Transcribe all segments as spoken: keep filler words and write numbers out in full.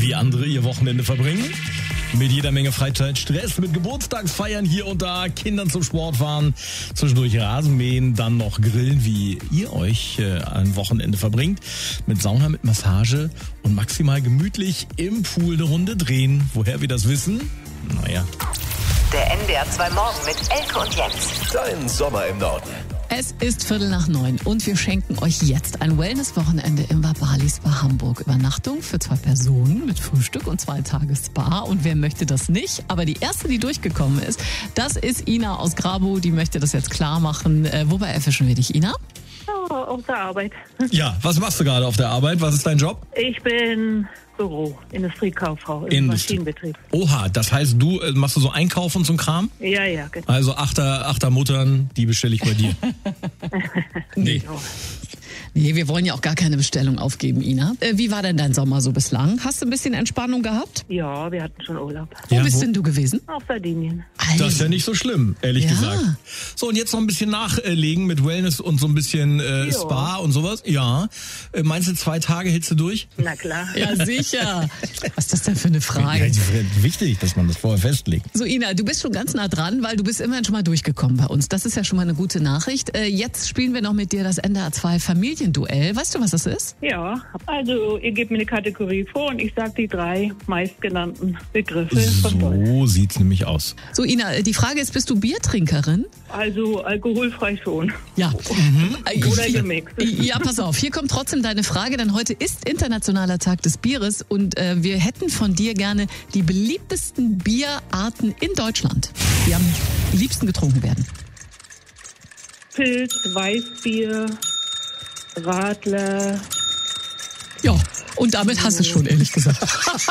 wie andere ihr Wochenende verbringen. Mit jeder Menge Freizeit, Stress, mit Geburtstagsfeiern hier und da, Kindern zum Sport fahren, zwischendurch Rasenmähen, dann noch grillen, wie ihr euch äh, ein Wochenende verbringt. Mit Sauna, mit Massage und maximal gemütlich im Pool eine Runde drehen. Woher wir das wissen? Naja. Der N D R zwei Morgen mit Elke und Jens. Dein Sommer im Norden. Es ist Viertel nach neun und wir schenken euch jetzt ein Wellness-Wochenende im Vabali Spa Hamburg. Übernachtung für zwei Personen mit Frühstück und zwei Tage Spa. Und wer möchte das nicht? Aber die erste, die durchgekommen ist, das ist Ina aus Grabow. Die möchte das jetzt klar machen. Äh, wobei erfischen wir dich, Ina? Oh, auf der Arbeit. Ja, was machst du gerade auf der Arbeit? Was ist dein Job? Ich bin Büro, Industriekauffrau im Industrie- Maschinenbetrieb. Oha, das heißt, du äh, machst du so Einkauf und so ein Kram? Ja, ja, genau. Also Achter, Achtermuttern, die bestelle ich bei dir. Nee. Oh. Nee, wir wollen ja auch gar keine Bestellung aufgeben, Ina. Äh, wie war denn dein Sommer so bislang? Hast du ein bisschen Entspannung gehabt? Ja, wir hatten schon Urlaub. Wo Ja, bist wo- denn du gewesen? Auf Sardinien. Das ist ja nicht so schlimm, ehrlich Ja. gesagt. So, und jetzt noch ein bisschen nachlegen mit Wellness und so ein bisschen äh, Ja. Spa und sowas. Ja. Äh, meinst du, zwei Tage hältst du durch? Na klar. Ja, sicher. Was ist das denn für eine Ja, Frage? das ist wichtig, dass man das vorher festlegt. So, Ina, du bist schon ganz nah dran, weil du bist immerhin schon mal durchgekommen bei uns. Das ist ja schon mal eine gute Nachricht. Äh, jetzt spielen wir noch mit dir das N D R zwei Familienduell. Weißt du, was das ist? Ja, also ihr gebt mir eine Kategorie vor und ich sage die drei meistgenannten Begriffe von Deutsch. So sieht's nämlich aus. So, Ina, äh, die Frage ist, bist du Biertrinkerin? Also alkoholfrei schon. Ja. Äh, Oder hier- gemixt. Ja, pass auf. Hier kommt trotzdem deine Frage, denn heute ist Internationaler Tag des Bieres und äh, wir hätten von dir gerne die beliebtesten Bierarten in Deutschland, die am liebsten getrunken werden. Pilz, Weißbier, Radler. Ja, und damit hast du es schon, ehrlich gesagt.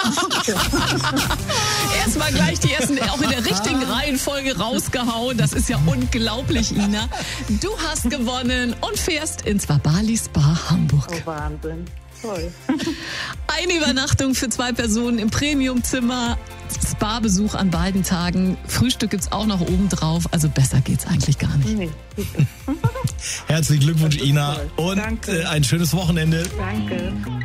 Erstmal gleich die ersten, auch in der richtigen Reihenfolge rausgehauen. Das ist ja unglaublich, Ina. Du hast gewonnen und fährst ins Vabali Spa Hamburg. Oh, Wahnsinn. Toll. Eine Übernachtung für zwei Personen im Premiumzimmer, Spa-Besuch an beiden Tagen, Frühstück gibt's auch noch oben drauf, also besser geht's eigentlich gar nicht. Nee, super. Herzlichen Glückwunsch, Das ist Ina. toll. Und Danke. äh, ein schönes Wochenende. Danke.